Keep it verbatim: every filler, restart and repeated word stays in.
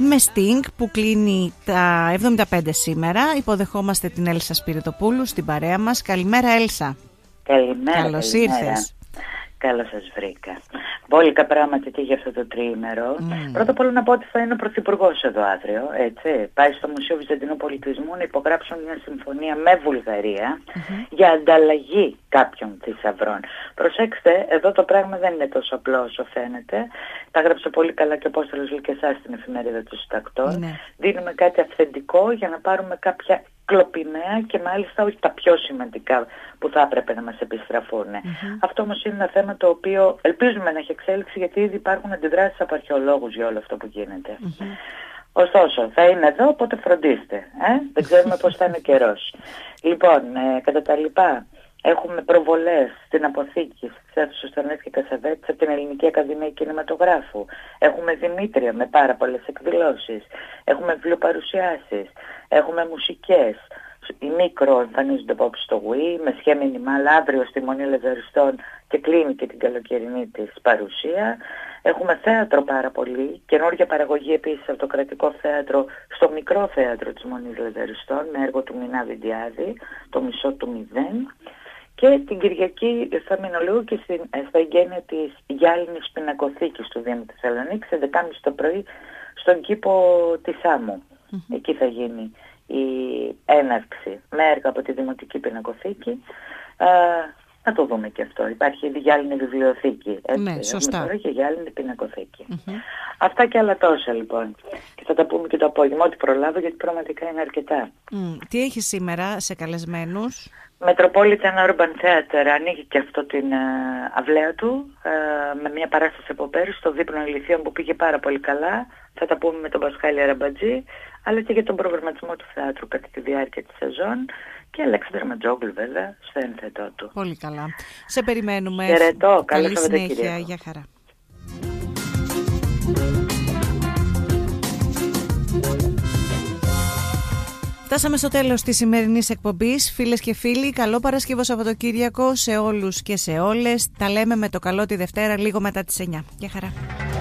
με Sting που κλείνει τα εβδομήντα πέντε σήμερα. Υποδεχόμαστε την Έλσα Σπυριτοπούλου στην παρέα μας. Καλημέρα Έλσα. Καλημέρα. Καλώς καλημέρα. ήρθες. Καλώς σας βρήκα. Μπόλικα πράγματα και για αυτό το τριήμερο. Mm. Πρώτα απ' όλα να πω ότι θα είναι ο Πρωθυπουργός εδώ αύριο. Έτσι. Πάει στο Μουσείο Βυζαντινού Πολιτισμού να υπογράψουν μια συμφωνία με Βουλγαρία mm-hmm. για ανταλλαγή κάποιων θησαυρών. Προσέξτε, εδώ το πράγμα δεν είναι τόσο απλό όσο φαίνεται. Τα έγραψε πολύ καλά και ο Απόστολος Λυκεσάς στην εφημερίδα του Συντακτών. Mm. Δίνουμε κάτι αυθεντικό για να πάρουμε κάποια κλοπιναία και μάλιστα όχι τα πιο σημαντικά που θα έπρεπε να μας επιστραφούν. Mm-hmm. Αυτό όμως είναι ένα θέμα το οποίο ελπίζουμε να έχει εξέλιξη, γιατί ήδη υπάρχουν αντιδράσεις από αρχαιολόγους για όλο αυτό που γίνεται. Mm-hmm. Ωστόσο, θα είναι εδώ, οπότε φροντίστε. Ε? Δεν ξέρουμε πώς θα είναι ο καιρός. Λοιπόν, ε, κατά τα λοιπά, έχουμε προβολές στην αποθήκη στις αίθουσες Στονές και Κασαβέτης από την Ελληνική Ακαδημία Κινηματογράφου. Έχουμε Δημήτρια με πάρα πολλές εκδηλώσεις. Έχουμε βιβλιοπαρουσιάσεις. Έχουμε μουσικές. Οι Μικρό εμφανίζονται απόψε στο Wii με σχέδια μινιμάλ αύριο στη Μονή Λαζαριστών και κλείνει και την καλοκαιρινή της παρουσία. Έχουμε θέατρο πάρα πολύ, καινούργια παραγωγή επίσης από το Κρατικό Θέατρο στο Μικρό Θέατρο της Μονής Λαζαριστών με έργο του Μινά Βιντιάδη, το Μισό του Μηδέν. Και την Κυριακή θα μείνω λίγο και στην, στα εγγένεια της Γυάλινης Πινακοθήκης του Δήμου Θεσσαλονίκης, έντεκα και μισή το πρωί στον κήπο της Άμμου. Mm-hmm. Εκεί θα γίνει η έναρξη με έργα από τη Δημοτική Πινακοθήκη. Α, να το δούμε και αυτό. Υπάρχει η Γυάλινη Βιβλιοθήκη. Έτσι. Ναι, σωστά. Έχουμε τώρα και Γυάλινη Πινακοθήκη. Mm-hmm. Αυτά και άλλα τόσα λοιπόν. Και θα τα πούμε και το απόγευμα, ό,τι προλάβω, γιατί πραγματικά είναι αρκετά. Mm. Τι έχει σήμερα σε καλεσμένους? Metropolitan Urban Theater ανοίγει και αυτό την uh, αυλαία του uh, με μια παράσταση από πέρυσι στο Δείπνο Ηλιθείων που πήγε πάρα πολύ καλά. Θα τα πούμε με τον Πασχάλη Αραμπατζή, αλλά και για τον προγραμματισμό του θεάτρου κατά τη διάρκεια της σεζόν και Αλέξανδρο Ματζόγλου βέβαια στο ένθετό του. Πολύ καλά. Σε περιμένουμε. Χαιρετώ. Καλή συνέχεια. Γεια χαρά. Φτάσαμε στο τέλος της σημερινής εκπομπής. Φίλες και φίλοι, καλό Παρασκευό Σαββατοκύριακο σε όλους και σε όλες. Τα λέμε με το καλό τη Δευτέρα λίγο μετά τις εννιά. Γεια χαρά.